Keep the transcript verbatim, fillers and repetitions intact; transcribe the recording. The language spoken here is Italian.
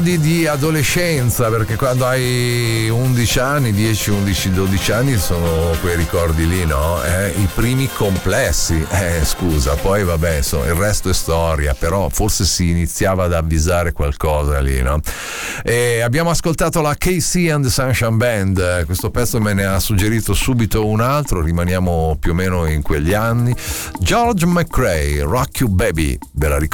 Di, di adolescenza, perché quando hai undici anni, dieci, undici, dodici anni sono quei ricordi lì, no? Eh, i primi complessi, eh, scusa, poi vabbè, insomma, il resto è storia, però forse si iniziava ad avvisare qualcosa lì, no? E abbiamo ascoltato la K C and the Sunshine Band, questo pezzo me ne ha suggerito subito un altro, rimaniamo più o meno in quegli anni. George McRae, Rock You Baby, ve la ricordate?